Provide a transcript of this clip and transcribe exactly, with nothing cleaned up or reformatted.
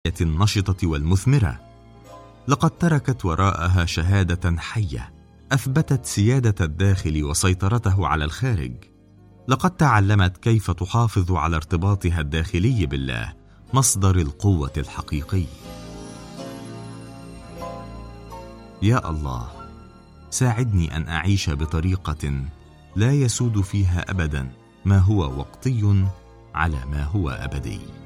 النشطة والمثمرة. لقد تركت وراءها شهادة حية أثبتت سيادة الداخل وسيطرته على الخارج. لقد تعلمت كيف تحافظ على ارتباطها الداخلي بالله، مصدر القوة الحقيقي. يا الله، ساعدني أن أعيش بطريقة لا يسود فيها أبدا ما هو وقتي على ما هو أبدي.